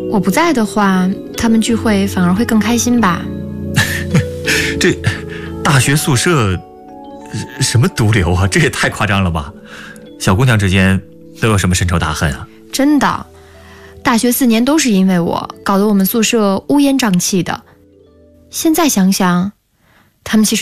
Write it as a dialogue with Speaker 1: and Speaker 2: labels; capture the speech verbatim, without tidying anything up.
Speaker 1: 我不在的话，他们聚会反而会更开心吧。
Speaker 2: 这大学宿舍什么毒瘤啊，这也太夸张了吧。小姑娘之间都有什么深仇大恨啊？
Speaker 1: 真的，大学四年都是因为我，搞得我们宿舍乌烟瘴气的。现在想想，他们其实